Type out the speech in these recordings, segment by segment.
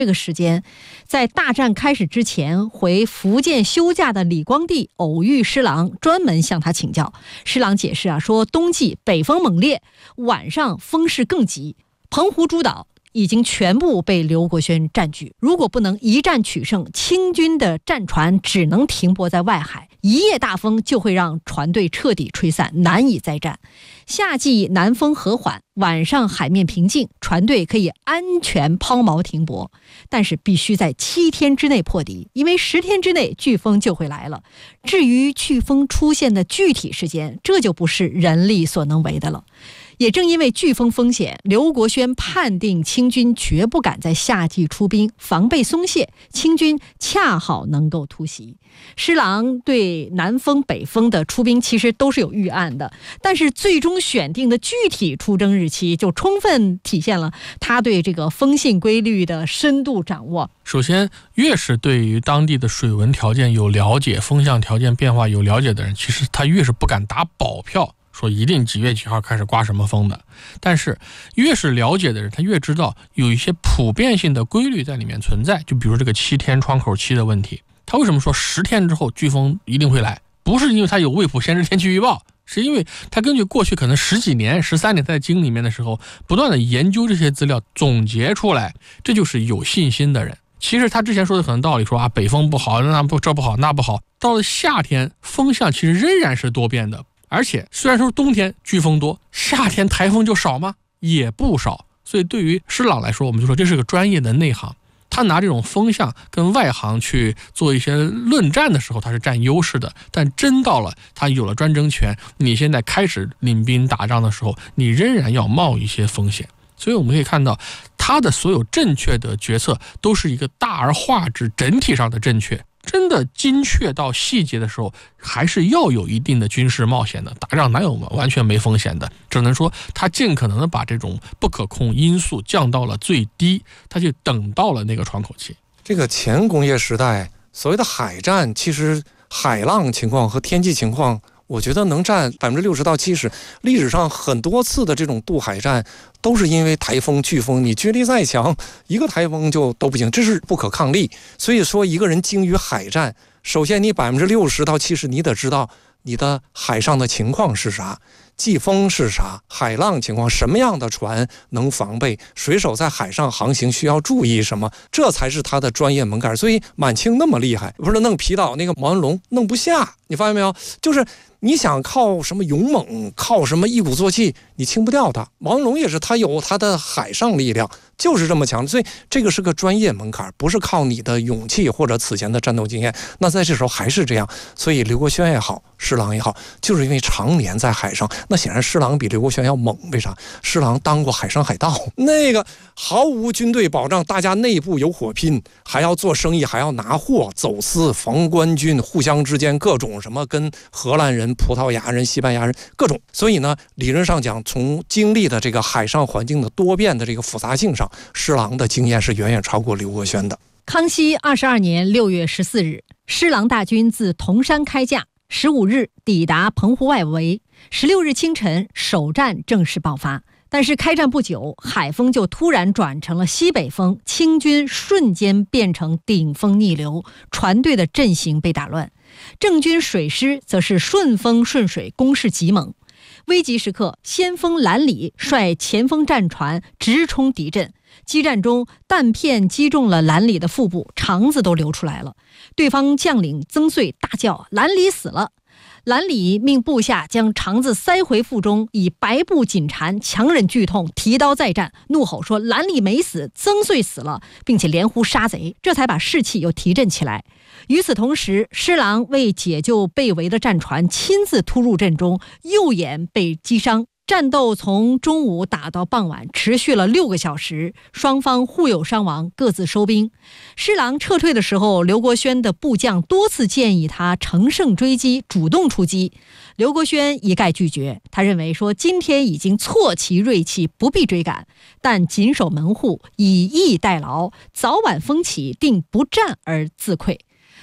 这个时间，在大战开始之前回福建休假的李光地偶遇施琅，专门向他请教。施琅解释说冬季北风猛烈，晚上风势更急，澎湖诸岛已经全部被刘国轩占据，如果不能一战取胜，清军的战船只能停泊在外海，一夜大风就会让船队彻底吹散，难以再战。夏季南风和缓，晚上海面平静，船队可以安全抛锚停泊，但是必须在7天之内破敌，因为10天之内飓风就会来了。至于飓风出现的具体时间，这就不是人力所能为的了。也正因为飓风风险，刘国轩判定清军绝不敢在夏季出兵，防备松懈，清军恰好能够突袭。施琅对南风北风的出兵其实都是有预案的，但是最终选定的具体出征日期就充分体现了他对这个风信规律的深度掌握。 首先，越是对于当地的水文条件有了解，风向条件变化有了解的人，其实他越是不敢打保票说一定几月几号开始刮什么风的。但是越是了解的人，他越知道有一些普遍性的规律在里面存在。就比如这个7天窗口期的问题，他为什么说10天之后飓风一定会来？不是因为他有未卜先知天气预报，是因为他根据过去可能10几年13年在京里面的时候，不断的研究这些资料，总结出来，这就是有信心的人。其实他之前说的很有道理，说北风不好，这不好那不好，到了夏天风向其实仍然是多变的。而且虽然说冬天飓风多，夏天台风就少吗？也不少。所以对于施琅来说，我们就说这是个专业的内行，他拿这种风向跟外行去做一些论战的时候，他是占优势的。但真到了他有了专政权，你现在开始领兵打仗的时候，你仍然要冒一些风险。所以我们可以看到他的所有正确的决策都是一个大而化之，整体上的正确。真的精确到细节的时候，还是要有一定的军事冒险的。打仗哪有完全没风险的？只能说他尽可能的把这种不可控因素降到了最低，他就等到了那个窗口期。 这个前工业时代所谓的海战，其实海浪情况和天气情况，我觉得能占60%到70%。历史上很多次的这种渡海战都是因为台风、飓风，你军力再强，一个台风就都不行，这是不可抗力。所以说，一个人精于海战，首先你60%到70%，你得知道你的海上的情况是啥，季风是啥，海浪情况，什么样的船能防备，水手在海上航行需要注意什么，这才是他的专业门槛。所以满清那么厉害，不是弄皮岛那个毛文龙弄不下，你发现没有？就是你想靠什么勇猛，靠什么一鼓作气，你清不掉他。毛文龙也是，他有他的海上力量，就是这么强。所以这个是个专业门槛，不是靠你的勇气或者此前的战斗经验。那在这时候还是这样，所以刘国轩也好，施琅也好，就是因为常年在海上。那显然施琅比刘国轩要猛，为啥？施琅当过海上海盗，那个毫无军队保障，大家内部有火拼，还要做生意，还要拿货，走私，防官军互相之间各种什么跟荷兰人、葡萄牙人、西班牙人各种。所以呢，理论上讲，从经历的这个海上环境的多变的这个复杂性上，施琅的经验是远远超过刘国轩的。 康熙22年6月14日，施琅大军自铜山开驾，15日抵达澎湖外围，16日清晨首战正式爆发。但是开战不久，海风就突然转成了西北风，清军瞬间变成顶风逆流，船队的阵型被打乱。郑军水师则是顺风顺水，攻势极猛。危急时刻，先锋兰里率前锋战船直冲敌阵，激战中弹片击中了兰里的腹部，肠子都流出来了。对方将领曾穗大叫：“兰里死了！”兰里命部下将肠子塞回腹中，以白布紧缠，强忍剧痛，提刀再战，怒吼说：“兰里没死，曾穗死了！”并且连呼杀贼，这才把士气又提振起来。与此同时，施琅为解救被围的战船，亲自突入阵中，右眼被击伤。战斗从中午打到傍晚，持续了6个小时，双方互有伤亡，各自收兵。施琅撤退的时候，刘国轩的部将多次建议他乘胜追击，主动出击。刘国轩一概拒绝，他认为说今天已经挫其锐气，不必追赶，但谨守门户，以逸待劳，早晚风起，定不战而自溃。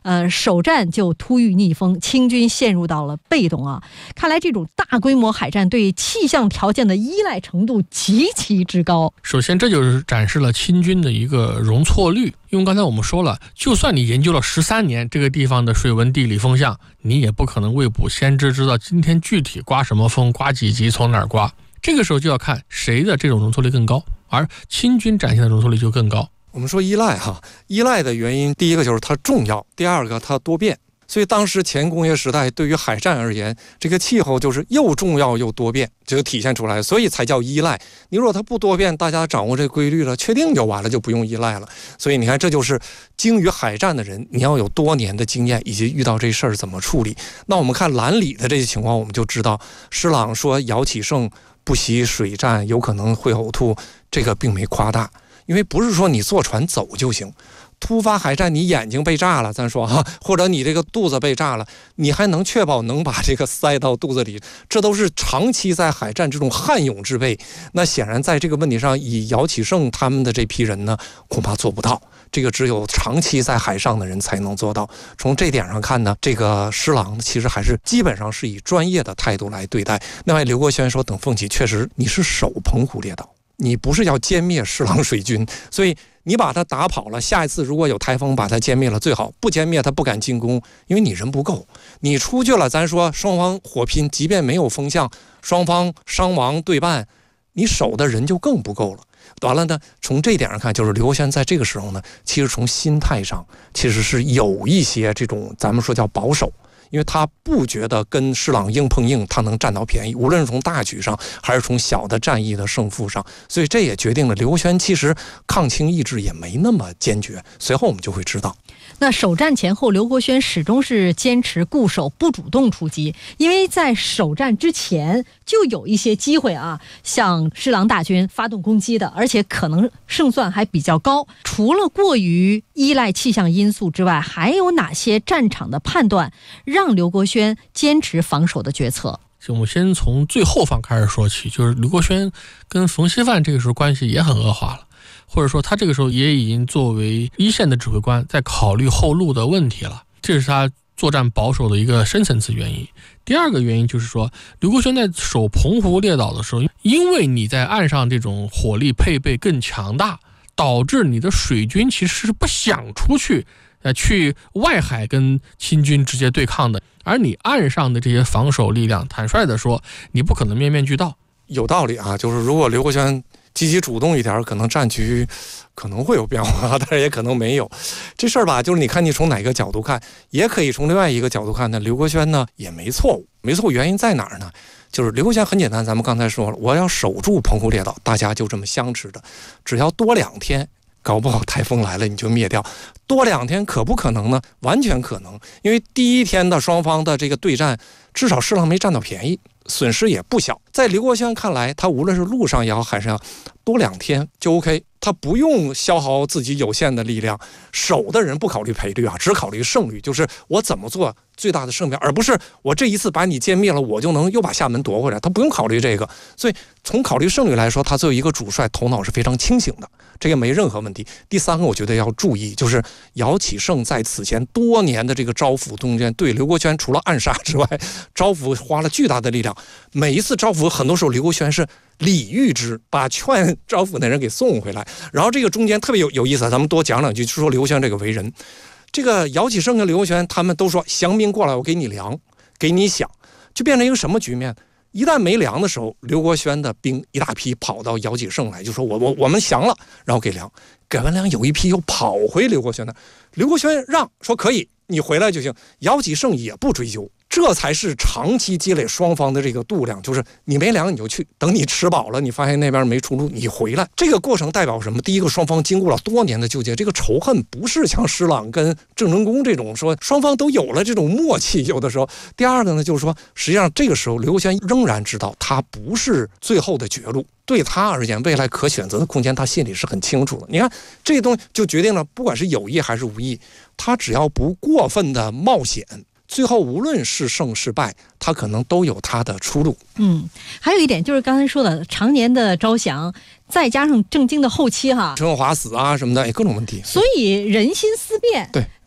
首战就突遇逆风，清军陷入到了被动啊。看来这种大规模海战对气象条件的依赖程度极其之高。 首先，这就是展示了清军的一个容错率。因为刚才我们说了，就算你研究了13年这个地方的水文、地理、风向，你也不可能未卜先知，知道今天具体刮什么风、刮几级、从哪儿刮。这个时候就要看谁的这种容错率更高，而清军展现的容错率就更高。 我们说依赖依赖的原因，第一个就是它重要，第二个它多变。所以当时前工业时代对于海战而言，这个气候就是又重要又多变，这就体现出来，所以才叫依赖。你如果它不多变，大家掌握这规律了，确定就完了，就不用依赖了。所以你看，这就是精于海战的人，你要有多年的经验，以及遇到这事儿怎么处理。那我们看兰里的这些情况，我们就知道施琅说姚启圣不惜水战有可能会呕吐，这个并没夸大，因为不是说你坐船走就行。突发海战，你眼睛被炸了，咱说或者你这个肚子被炸了，你还能确保能把这个塞到肚子里？这都是长期在海战这种悍勇之辈。那显然在这个问题上，以姚启圣他们的这批人呢，恐怕做不到。这个只有长期在海上的人才能做到。从这点上看呢，这个施琅其实还是基本上是以专业的态度来对待。另外，刘国轩说，等凤起确实你是守澎湖列岛，你不是要歼灭施琅水军，所以你把他打跑了，下一次如果有台风把他歼灭了最好，不歼灭他不敢进攻，因为你人不够。你出去了，咱说双方火拼，即便没有风向，双方伤亡对半，你守的人就更不够了。完了呢，从这一点上看，就是刘国轩在这个时候呢，其实从心态上其实是有一些这种咱们说叫保守。因为他不觉得跟施琅硬碰硬他能占到便宜，无论是从大局上还是从小的战役的胜负上，所以这也决定了刘国轩其实抗清意志也没那么坚决。随后我们就会知道， 那首战前后，刘国轩始终是坚持固守，不主动出击，因为在首战之前就有一些机会啊，向施琅大军发动攻击的，而且可能胜算还比较高。除了过于依赖气象因素之外，还有哪些战场的判断让刘国轩坚持防守的决策？ 我们先从最后方开始说起，就是刘国轩跟冯锡范这个时候关系也很恶化了，或者说他这个时候也已经作为一线的指挥官在考虑后路的问题了，这是他作战保守的一个深层次原因。第二个原因就是说，刘国轩在守澎湖列岛的时候，因为你在岸上这种火力配备更强大，导致你的水军其实是不想出去去外海跟清军直接对抗的，而你岸上的这些防守力量，坦率的说，你不可能面面俱到。 有道理啊，就是如果刘国轩积极主动一点，可能战局可能会有变化，但是也可能没有。这事儿吧，就是你看你从哪个角度看，也可以从另外一个角度看呢。刘国轩呢也没错误，没错误原因在哪儿呢？就是刘国轩很简单，咱们刚才说了，我要守住澎湖列岛，大家就这么相持着，只要多2天。搞不好台风来了你就灭掉，多2天可不可能呢？完全可能，因为第一天的双方的这个对战，至少施琅没占到便宜，损失也不小。在刘国轩看来，他无论是陆上也好，海上多2天就 OK， 他不用消耗自己有限的力量。守的人不考虑赔率啊，只考虑胜率，就是我怎么做最大的胜票，而不是我这一次把你歼灭了，我就能又把厦门夺回来。他不用考虑这个，所以从考虑胜率来说，他作为一个主帅，头脑是非常清醒的，这个没任何问题。第三个，我觉得要注意，就是姚启圣在此前多年的这个招抚中间，对刘国轩除了暗杀之外，招抚花了巨大的力量。每一次招抚，很多时候刘国轩是礼遇之，把劝招抚的人给送回来。然后这个中间特别有意思，咱们多讲2句，就说刘国轩这个为人。这个姚启圣跟刘国轩他们都说降兵过来，我给你粮，给你饷，就变成一个什么局面？一旦没粮的时候，刘国轩的兵一大批跑到姚启圣来，就说我们降了，然后给粮，给完粮有一批又跑回刘国轩那，刘国轩让说可以，你回来就行，姚启圣也不追究。这才是长期积累双方的这个度量，就是你没粮你就去，等你吃饱了，你发现那边没出路，你回来。这个过程代表什么？第一个，双方经过了多年的纠结，这个仇恨不是像施琅跟郑成功这种说双方都有了这种默契，有的时候。第二个呢，就是说实际上这个时候刘国轩仍然知道他不是最后的绝路，对他而言未来可选择的空间他心里是很清楚的。你看这个东西就决定了，不管是有意还是无意，他只要不过分的冒险，最后无论是胜是败，他可能都有他的出路。 还有一点就是刚才说的常年的招降，再加上郑经的后期陈文华死啊什么的，各种问题， 所以人心思变。 对，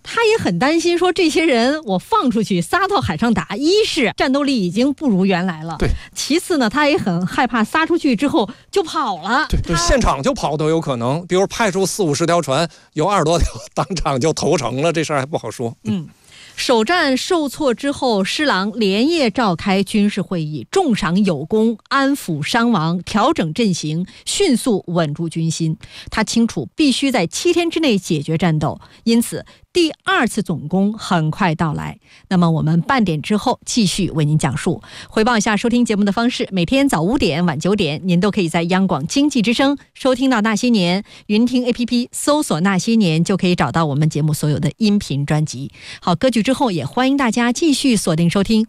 他也很担心，说这些人我放出去撒到海上打，一是战斗力已经不如原来了， 对， 其次呢，他也很害怕撒出去之后就跑了， 对，就现场就跑都有可能，比如派出40-50条船，有20多条当场就投诚了，这事儿还不好说。 首战受挫之后，施琅连夜召开军事会议，重赏有功，安抚伤亡，调整阵型，迅速稳住军心。他清楚必须在7天之内解决战斗，因此第2次总攻很快到来。那么我们半点之后继续为您讲述。回报一下收听节目的方式，每天早5点、晚9点，您都可以在央广经济之声收听到那些年，云听 APP 搜索那些年就可以找到我们节目所有的音频专辑。好，歌曲之后也欢迎大家继续锁定收听